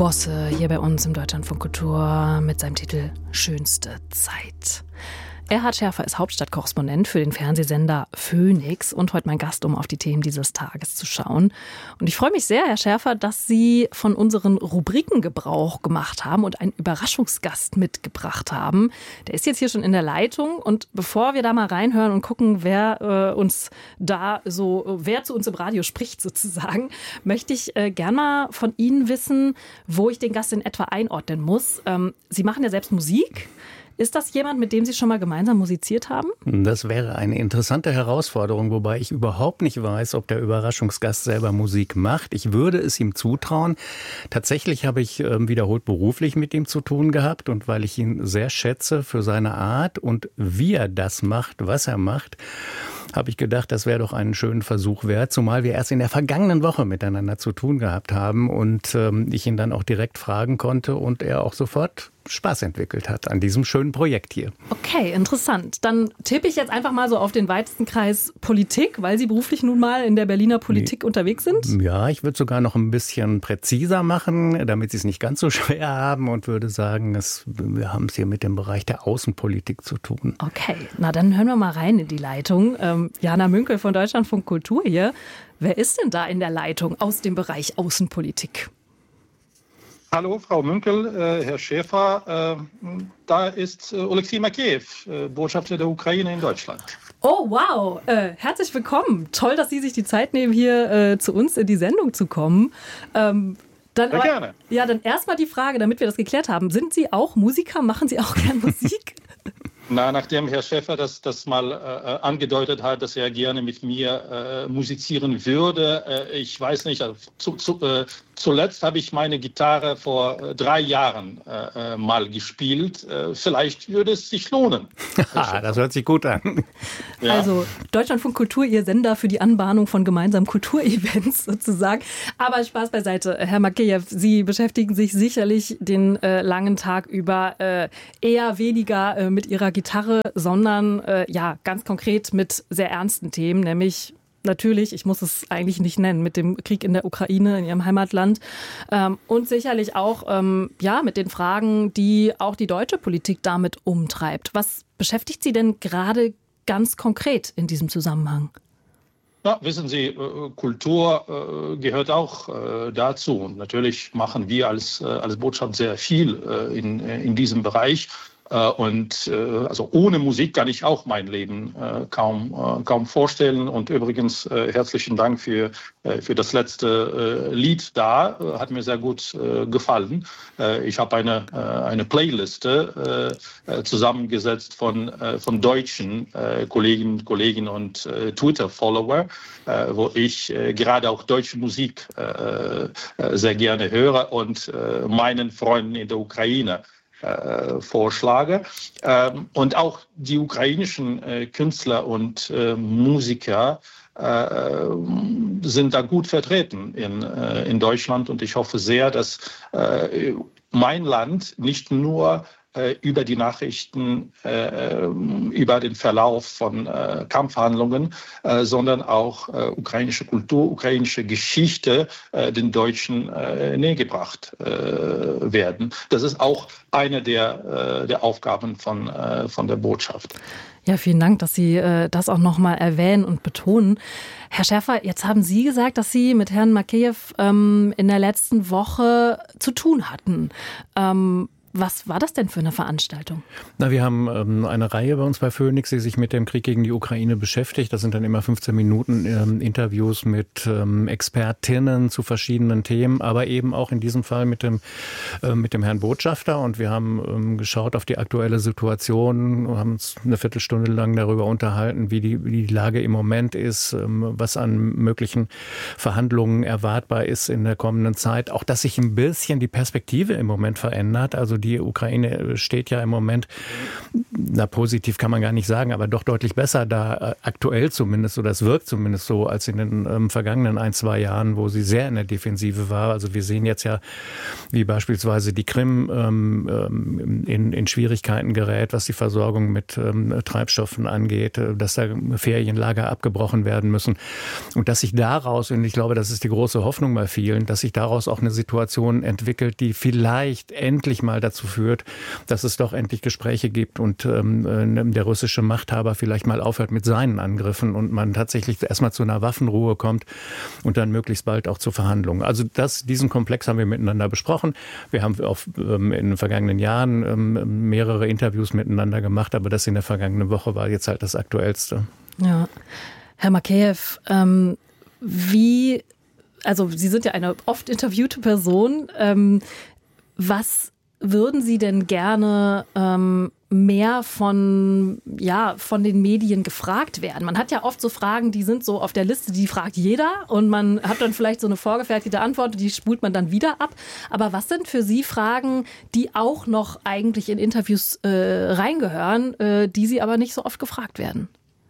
Bosse hier bei uns im Deutschlandfunk Kultur mit seinem Titel Schönste Zeit. Erhard Scherfer ist Hauptstadtkorrespondent für den Fernsehsender Phoenix und heute mein Gast, um auf die Themen dieses Tages zu schauen. Und ich freue mich sehr, Herr Scherfer, dass Sie von unseren Rubriken Gebrauch gemacht haben und einen Überraschungsgast mitgebracht haben. Der ist jetzt hier schon in der Leitung. Und bevor wir da mal reinhören und gucken, wer zu uns im Radio spricht sozusagen, möchte ich gerne mal von Ihnen wissen, wo ich den Gast in etwa einordnen muss. Sie machen ja selbst Musik. Ist das jemand, mit dem Sie schon mal gemeinsam musiziert haben? Das wäre eine interessante Herausforderung, wobei ich überhaupt nicht weiß, ob der Überraschungsgast selber Musik macht. Ich würde es ihm zutrauen. Tatsächlich habe ich wiederholt beruflich mit ihm zu tun gehabt und weil ich ihn sehr schätze für seine Art und wie er das macht, was er macht, habe ich gedacht, das wäre doch einen schönen Versuch wert, zumal wir erst in der vergangenen Woche miteinander zu tun gehabt haben und ich ihn dann auch direkt fragen konnte und er auch sofort Spaß entwickelt hat an diesem schönen Projekt hier. Okay, interessant. Dann tippe ich jetzt einfach mal so auf den weitesten Kreis Politik, weil Sie beruflich nun mal in der Berliner Politik unterwegs sind. Ja, ich würde sogar noch ein bisschen präziser machen, damit Sie es nicht ganz so schwer haben und würde sagen, wir haben es hier mit dem Bereich der Außenpolitik zu tun. Okay, na dann hören wir mal rein in die Leitung. Jana Münkel von Deutschlandfunk Kultur hier. Wer ist denn da in der Leitung aus dem Bereich Außenpolitik? Hallo, Frau Münkel, Herr Schäfer. Da ist Oleksiy Makeyev, Botschafter der Ukraine in Deutschland. Oh, wow. Herzlich willkommen. Toll, dass Sie sich die Zeit nehmen, hier zu uns in die Sendung zu kommen. Gerne. Ja, dann erstmal die Frage, damit wir das geklärt haben. Sind Sie auch Musiker? Machen Sie auch gern Musik? Nachdem Herr Schäfer das mal angedeutet hat, dass er gerne mit mir musizieren würde, ich weiß nicht, zuletzt habe ich meine Gitarre vor 3 Jahren mal gespielt. Vielleicht würde es sich lohnen. Das hört sich gut an. Ja. Also Deutschlandfunk Kultur, Ihr Sender für die Anbahnung von gemeinsamen Kulturevents sozusagen. Aber Spaß beiseite. Herr Makeyev, Sie beschäftigen sich sicherlich den langen Tag über eher weniger mit Ihrer Gitarre, sondern ganz konkret mit sehr ernsten Themen, nämlich natürlich, ich muss es eigentlich nicht nennen, mit dem Krieg in der Ukraine, in Ihrem Heimatland und sicherlich auch mit den Fragen, die auch die deutsche Politik damit umtreibt. Was beschäftigt Sie denn gerade ganz konkret in diesem Zusammenhang? Ja, wissen Sie, Kultur gehört auch dazu. Und natürlich machen wir als Botschaft sehr viel in diesem Bereich. Also ohne Musik kann ich auch mein Leben kaum vorstellen. Und übrigens herzlichen Dank für das letzte Lied da. Hat mir sehr gut gefallen. Ich habe eine Playliste zusammengesetzt von deutschen Kolleginnen und Twitter-Follower, wo ich gerade auch deutsche Musik sehr gerne höre und meinen Freunden in der Ukraine vorschlage. Und auch die ukrainischen Künstler und Musiker sind da gut vertreten in Deutschland. Und ich hoffe sehr, dass mein Land nicht nur über die Nachrichten, über den Verlauf von Kampfhandlungen, sondern auch ukrainische Kultur, ukrainische Geschichte den Deutschen nähergebracht werden. Das ist auch eine der Aufgaben von der Botschaft. Ja, vielen Dank, dass Sie das auch nochmal erwähnen und betonen. Herr Scherfer, jetzt haben Sie gesagt, dass Sie mit Herrn Makeyev in der letzten Woche zu tun hatten. Was war das denn für eine Veranstaltung? Wir haben eine Reihe bei uns bei Phoenix, die sich mit dem Krieg gegen die Ukraine beschäftigt. Das sind dann immer 15 Minuten Interviews mit Expertinnen zu verschiedenen Themen, aber eben auch in diesem Fall mit dem Herrn Botschafter. Und wir haben geschaut auf die aktuelle Situation, haben uns eine Viertelstunde lang darüber unterhalten, wie die Lage im Moment ist, was an möglichen Verhandlungen erwartbar ist in der kommenden Zeit. Auch, dass sich ein bisschen die Perspektive im Moment verändert. Also die Ukraine steht ja im Moment, na positiv kann man gar nicht sagen, aber doch deutlich besser da, aktuell zumindest, oder es wirkt zumindest so, als in den vergangenen 1-2 Jahren, wo sie sehr in der Defensive war. Also wir sehen jetzt ja, wie beispielsweise die Krim in Schwierigkeiten gerät, was die Versorgung mit Treibstoffen angeht, dass da Ferienlager abgebrochen werden müssen. Und dass sich daraus, und ich glaube, das ist die große Hoffnung bei vielen, dass sich daraus auch eine Situation entwickelt, die vielleicht endlich mal dazu führt, dass es doch endlich Gespräche gibt und der russische Machthaber vielleicht mal aufhört mit seinen Angriffen und man tatsächlich erstmal zu einer Waffenruhe kommt und dann möglichst bald auch zu Verhandlungen. Also diesen Komplex haben wir miteinander besprochen. Wir haben in den vergangenen Jahren mehrere Interviews miteinander gemacht, aber das in der vergangenen Woche war jetzt halt das Aktuellste. Ja. Herr Makeyev, also Sie sind ja eine oft interviewte Person. Was würden Sie denn gerne mehr von den Medien gefragt werden? Man hat ja oft so Fragen, die sind so auf der Liste, die fragt jeder und man hat dann vielleicht so eine vorgefertigte Antwort, die spult man dann wieder ab. Aber was sind für Sie Fragen, die auch noch eigentlich in Interviews reingehören, die Sie aber nicht so oft gefragt werden?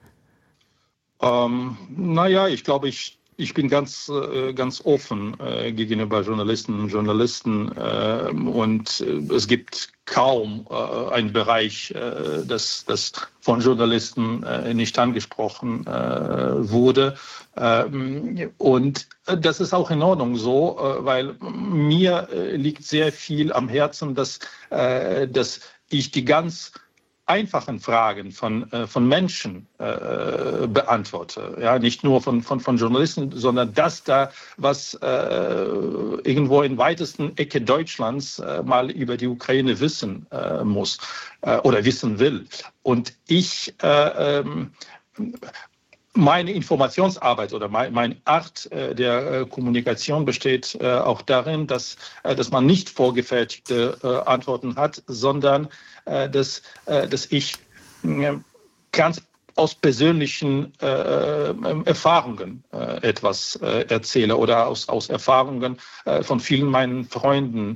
Ich glaube, ich bin ganz offen gegenüber Journalistinnen und Journalisten und es gibt kaum einen Bereich, das von Journalisten nicht angesprochen wurde. Und das ist auch in Ordnung so, weil mir liegt sehr viel am Herzen, dass ich die ganz einfachen Fragen von Menschen beantworte. Ja, nicht nur von Journalisten, sondern das da, was irgendwo in weitesten Ecke Deutschlands mal über die Ukraine wissen muss oder wissen will. Und meine Informationsarbeit oder meine Art der Kommunikation besteht auch darin, dass man nicht vorgefertigte Antworten hat, sondern dass ich ganz aus persönlichen Erfahrungen etwas erzähle oder aus Erfahrungen von vielen meinen Freunden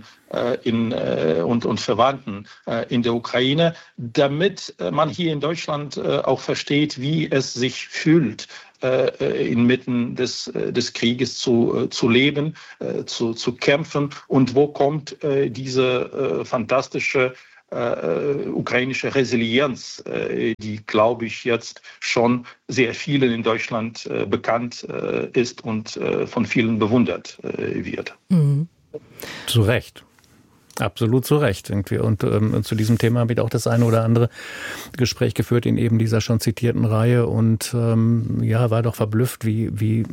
und Verwandten in der Ukraine, damit man hier in Deutschland auch versteht, wie es sich fühlt, inmitten des Krieges zu leben, zu kämpfen und wo kommt diese fantastische ukrainische Resilienz, die, glaube ich, jetzt schon sehr vielen in Deutschland bekannt ist und von vielen bewundert wird. Mhm. Zu Recht. Absolut zu Recht irgendwie. Und zu diesem Thema habe ich auch das eine oder andere Gespräch geführt in eben dieser schon zitierten Reihe und war doch verblüfft, wie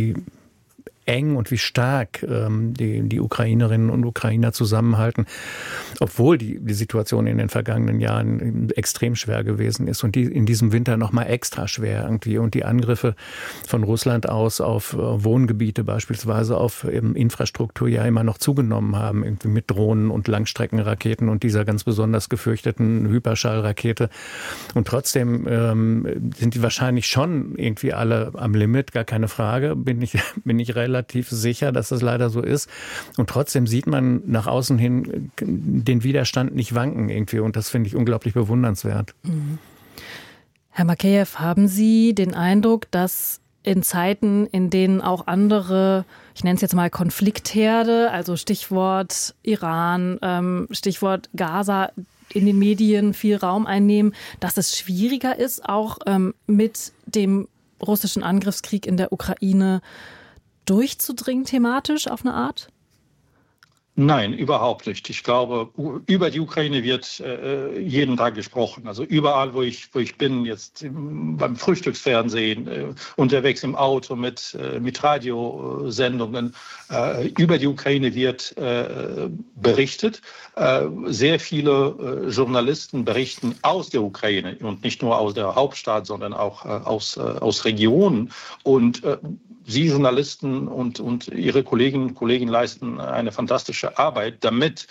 eng und wie stark die Ukrainerinnen und Ukrainer zusammenhalten, obwohl die Situation in den vergangenen Jahren extrem schwer gewesen ist und die in diesem Winter noch mal extra schwer irgendwie. Und die Angriffe von Russland aus auf Wohngebiete beispielsweise, auf Infrastruktur ja immer noch zugenommen haben, irgendwie mit Drohnen und Langstreckenraketen und dieser ganz besonders gefürchteten Hyperschallrakete. Und trotzdem sind die wahrscheinlich schon irgendwie alle am Limit, gar keine Frage, bin ich relativ sicher, dass das leider so ist. Und trotzdem sieht man nach außen hin den Widerstand nicht wanken irgendwie. Und das finde ich unglaublich bewundernswert. Mhm. Herr Makeyev, haben Sie den Eindruck, dass in Zeiten, in denen auch andere, ich nenne es jetzt mal Konfliktherde, also Stichwort Iran, Stichwort Gaza, in den Medien viel Raum einnehmen, dass es schwieriger ist, auch mit dem russischen Angriffskrieg in der Ukraine durchzudringen thematisch auf eine Art? Nein, überhaupt nicht. Ich glaube, über die Ukraine wird jeden Tag gesprochen. Also überall, wo ich bin, jetzt beim Frühstücksfernsehen, unterwegs im Auto mit Radiosendungen, über die Ukraine wird berichtet. Sehr viele Journalisten berichten aus der Ukraine und nicht nur aus der Hauptstadt, sondern auch aus Regionen. Und Sie Journalisten und Ihre Kolleginnen und Kollegen leisten eine fantastische Arbeit, damit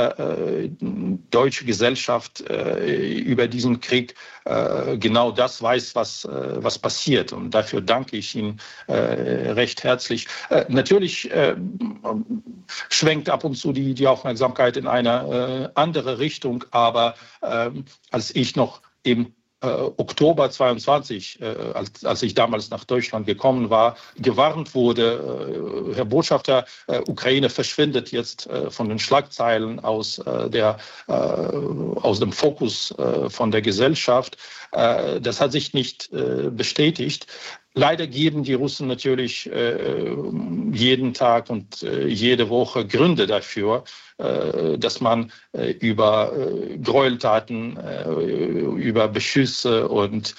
deutsche Gesellschaft über diesen Krieg genau das weiß, was passiert. Und dafür danke ich Ihnen recht herzlich. Natürlich schwenkt ab und zu die Aufmerksamkeit in eine andere Richtung. Aber als ich noch im Oktober 22, als ich damals nach Deutschland gekommen war, gewarnt wurde, Herr Botschafter, Ukraine verschwindet jetzt von den Schlagzeilen aus dem Fokus von der Gesellschaft. Das hat sich nicht bestätigt. Leider geben die Russen natürlich jeden Tag und jede Woche Gründe dafür, dass man über Gräueltaten, über Beschüsse und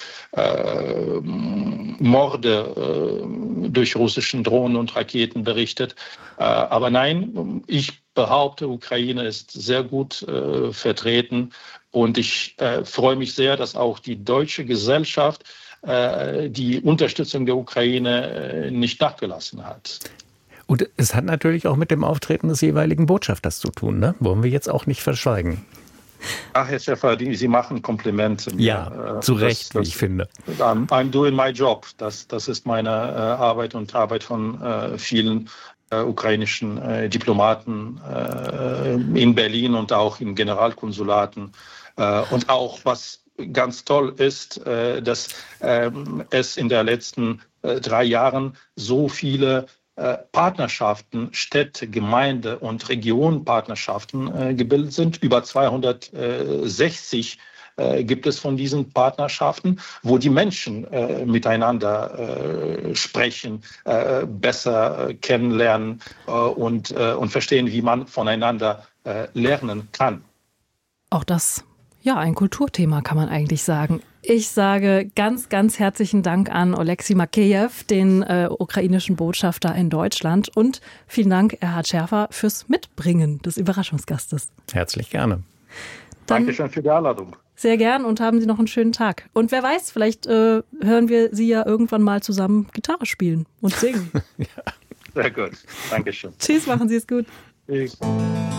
Morde durch russischen Drohnen und Raketen berichtet. Aber nein, ich behaupte, Ukraine ist sehr gut vertreten und ich freue mich sehr, dass auch die deutsche Gesellschaft die Unterstützung der Ukraine nicht nachgelassen hat. Und es hat natürlich auch mit dem Auftreten des jeweiligen Botschafters zu tun, ne? Wollen wir jetzt auch nicht verschweigen. Ach, Herr Schäfer, Sie machen Komplimente. Ja, zu Recht, wie ich finde. I'm doing my job. Das ist meine Arbeit und Arbeit von vielen ukrainischen Diplomaten in Berlin und auch in Generalkonsulaten. Und auch, was ganz toll ist, dass es in den letzten 3 Jahren so viele Partnerschaften, Städte, Gemeinde und Regionenpartnerschaften gebildet sind. Über 260 gibt es von diesen Partnerschaften, wo die Menschen miteinander sprechen, besser kennenlernen und verstehen, wie man voneinander lernen kann. Auch das, ja, ein Kulturthema kann man eigentlich sagen. Ich sage ganz, ganz herzlichen Dank an Oleksiy Makeyev, den ukrainischen Botschafter in Deutschland. Und vielen Dank, Erhard Scherfer, fürs Mitbringen des Überraschungsgastes. Herzlich gerne. Dankeschön für die Einladung. Sehr gern und haben Sie noch einen schönen Tag. Und wer weiß, vielleicht hören wir Sie ja irgendwann mal zusammen Gitarre spielen und singen. Ja. Sehr gut. Dankeschön. Tschüss, machen Sie es gut. Tschüss.